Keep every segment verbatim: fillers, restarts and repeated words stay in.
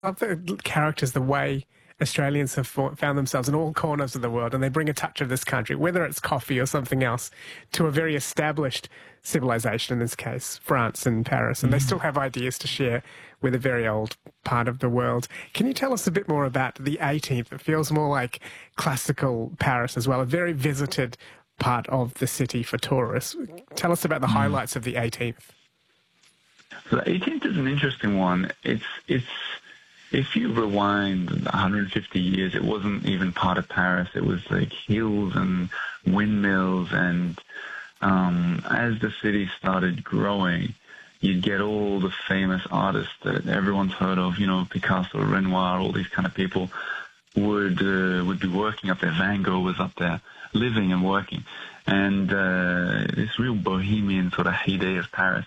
love the characters, the way Australians have found themselves in all corners of the world, and they bring a touch of this country, whether it's coffee or something else, to a very established civilization, in this case, France and Paris, and mm. they still have ideas to share with a very old part of the world. Can you tell us a bit more about the eighteenth? It feels more like classical Paris as well, a very visited part of the city for tourists. Tell us about the mm. highlights of the eighteenth. So the eighteenth is an interesting one. It's it's if you rewind one hundred fifty years, it wasn't even part of Paris. It was like hills and windmills, and um, as the city started growing, you'd get all the famous artists that everyone's heard of, you know, Picasso, Renoir, all these kind of people would uh, would be working up there. Van Gogh was up there, living and working, and uh, this real bohemian sort of heyday of Paris.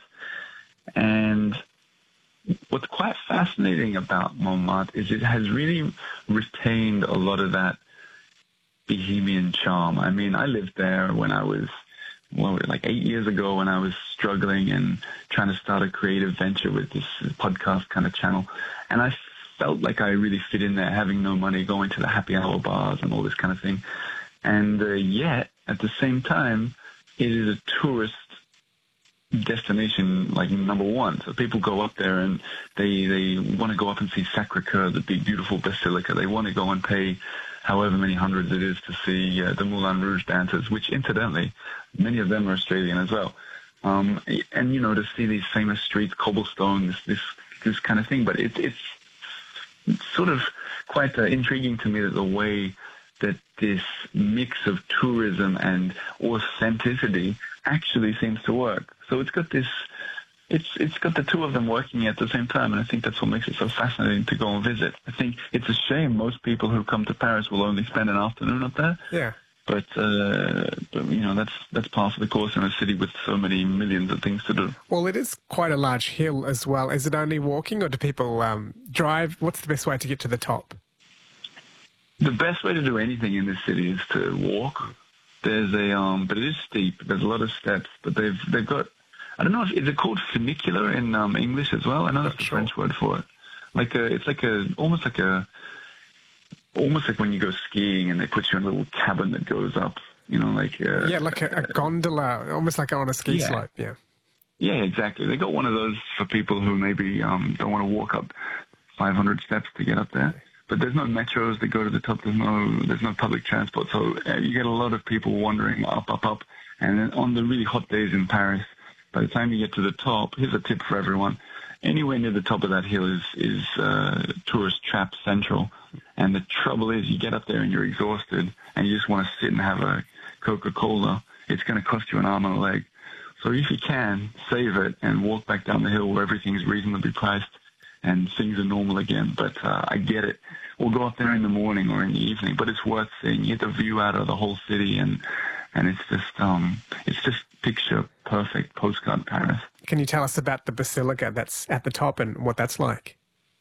And what's quite fascinating about Montmartre is it has really retained a lot of that bohemian charm. I mean, I lived there when I was, well, like eight years ago when I was struggling and trying to start a creative venture with this podcast kind of channel. And I felt like I really fit in there, having no money, going to the happy hour bars and all this kind of thing. And uh, yet, at the same time, it is a tourist destination like number one. So people go up there and they they want to go up and see Sacré-Cœur, the big beautiful basilica. They want to go and pay however many hundreds it is to see uh, the Moulin Rouge dancers, which incidentally many of them are Australian as well. Um, and you know, to see these famous streets, cobblestone, this this, this kind of thing. But it's it's, it's sort of quite uh, intriguing to me that the way that this mix of tourism and authenticity actually seems to work. So it's got this, it's it's got the two of them working at the same time, and I think that's what makes it so fascinating to go and visit. I think it's a shame most people who come to Paris will only spend an afternoon up there. Yeah. But, uh, but you know, that's that's part of the course in a city with so many millions of things to do. Well, it is quite a large hill as well. Is it only walking, or do people um, drive? What's the best way to get to the top? The best way to do anything in this city is to walk. There's a, um, but it is steep. There's a lot of steps, but they've they've got, I don't know if, is it called funicular in um, English as well? I know that's the French word for it. Like a, it's like a, almost like a, almost like when you go skiing and they put you in a little cabin that goes up, you know, like a, yeah, like a, a gondola, almost like on a ski yeah. slope. Yeah. Yeah, exactly. They got one of those for people who maybe um, don't want to walk up five hundred steps to get up there. But there's no metros that go to the top. There's no there's no public transport. So uh, you get a lot of people wandering up, up, up. And then on the really hot days in Paris, by the time you get to the top, here's a tip for everyone. Anywhere near the top of that hill is, is uh, tourist trap central. And the trouble is you get up there and you're exhausted and you just want to sit and have a Coca-Cola. It's going to cost you an arm and a leg. So if you can, save it and walk back down the hill where everything's reasonably priced and things are normal again. But uh, I get it. We'll go up there in the morning or in the evening, but it's worth seeing. You get the view out of the whole city, and and it's just um, it's just picture perfect postcard Paris. Can you tell us about the basilica that's at the top and what that's like?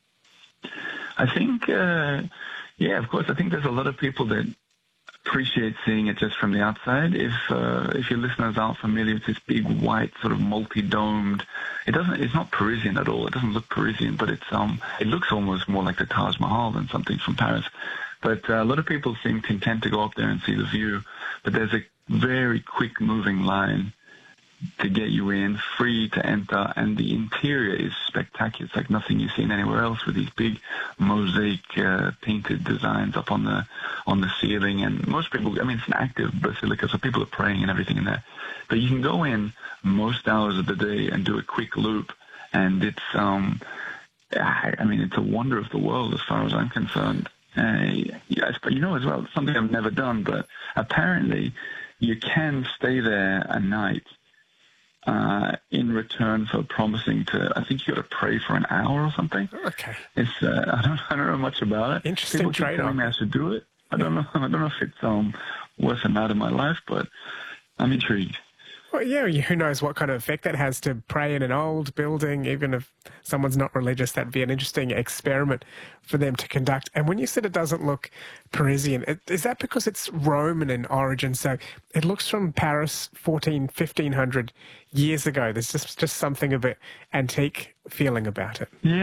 I think, uh, yeah, of course. I think there's a lot of people that appreciate seeing it just from the outside. If uh, if your listeners aren't familiar with this big white sort of multi-domed, it doesn't. It's not Parisian at all. It doesn't look Parisian, but it's um. It looks almost more like the Taj Mahal than something from Paris. But uh, a lot of people seem content to go up there and see the view. But there's a very quick moving line to get you in, free to enter, and the interior is spectacular. It's like nothing you've seen anywhere else, with these big mosaic uh, painted designs up on the on the ceiling. And most people, I mean, it's an active basilica, so people are praying and everything in there. But you can go in most hours of the day and do a quick loop, and it's, um, I mean, it's a wonder of the world as far as I'm concerned. Uh, yes, but you know as well, something I've never done, but apparently you can stay there a night Uh, in return for promising to, I think you got to pray for an hour or something. Okay. It's uh, I don't I don't know much about it. Interesting People keep trade-off. telling me I should do it. I don't know. I don't know if it's um worth a night of my life, but I'm intrigued. Well, yeah, who knows what kind of effect that has to pray in an old building, even if someone's not religious. That'd be an interesting experiment for them to conduct. And when you said it doesn't look Parisian, is that because it's Roman in origin? So it looks from Paris fourteen, fifteen hundred years ago. There's just, just something of an antique feeling about it. Yeah.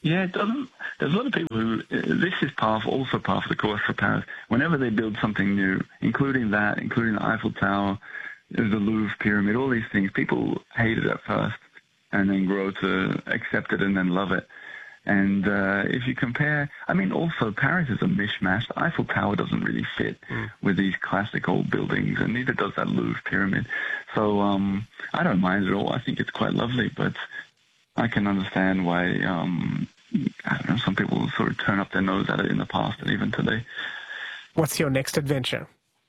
Yeah, it doesn't. There's a lot of people who, this is par for, also par for the course for Paris. Whenever they build something new, including that, including the Eiffel Tower, the Louvre Pyramid, all these things, people hate it at first and then grow to accept it and then love it. And uh, if you compare, I mean, also Paris is a mishmash. The Eiffel Tower doesn't really fit mm. with these classic old buildings, and neither does that Louvre Pyramid. So um, I don't mind it all. I think it's quite lovely, but I can understand why, um, I don't know, some people sort of turn up their nose at it in the past and even today. What's your next adventure?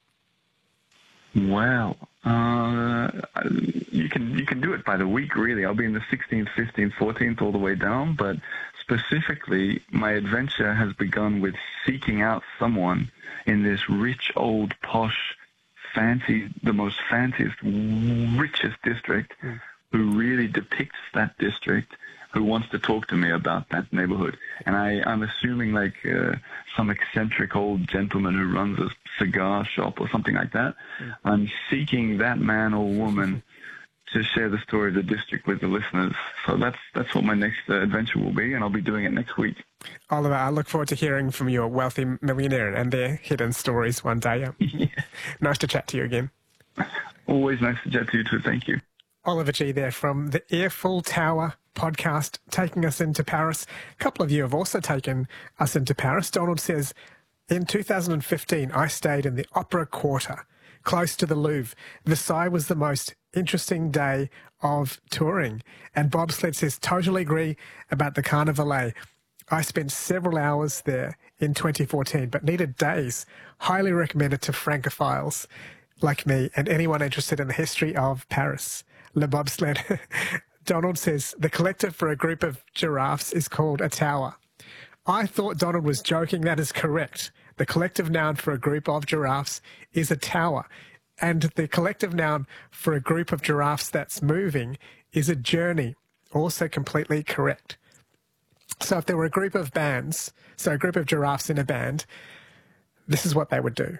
Well, uh, you can you can do it by the week, really. I'll be in the sixteenth, fifteenth, fourteenth, all the way down. But specifically, my adventure has begun with seeking out someone in this rich, old, posh, fancy, the most fanciest, richest district, mm. who really depicts that district, who wants to talk to me about that neighborhood. And I, I'm assuming like uh, some eccentric old gentleman who runs a cigar shop or something like that. Mm. I'm seeking that man or woman to share the story of the district with the listeners. So that's that's what my next uh, adventure will be, and I'll be doing it next week. Oliver, I look forward to hearing from your wealthy millionaire and their hidden stories one day. Yeah. Nice to chat to you again. Always nice to chat to you too. Thank you. Oliver Gee there from the Eiffel Tower podcast, taking us into Paris. A couple of you have also taken us into Paris. Donald says, in two thousand fifteen, I stayed in the Opera Quarter, close to the Louvre. Versailles was the most interesting day of touring. And Bobsled says, totally agree about the Carnavalet. I spent several hours there in twenty fourteen, but needed days. Highly recommended to Francophiles like me and anyone interested in the history of Paris. Le Bobsled. Donald says, the collective for a group of giraffes is called a tower. I thought Donald was joking. That is correct. The collective noun for a group of giraffes is a tower. And the collective noun for a group of giraffes that's moving is a journey. Also completely correct. So if there were a group of bands, so a group of giraffes in a band, this is what they would do.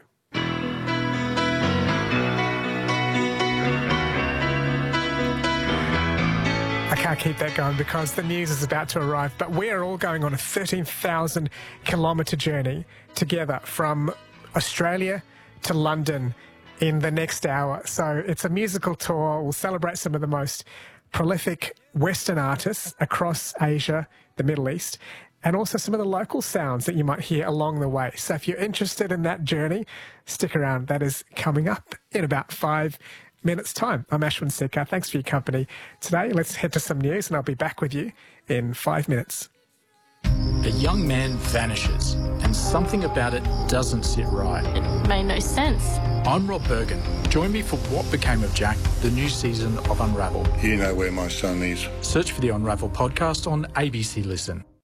I can't keep that going because the news is about to arrive, but we are all going on a thirteen thousand kilometre journey together from Australia to London in the next hour. So it's a musical tour. We'll celebrate some of the most prolific Western artists across Asia, the Middle East, and also some of the local sounds that you might hear along the way. So if you're interested in that journey, stick around. That is coming up in about five minutes time. I'm Ashwin Sekar. Thanks for your company today. Let's head to some news and I'll be back with you in five minutes. A young man vanishes and something about it doesn't sit right. It made no sense. I'm Rob Bergen. Join me for What Became of Jack, the new season of Unravel. You know where my son is. Search for the Unravel podcast on A B C Listen.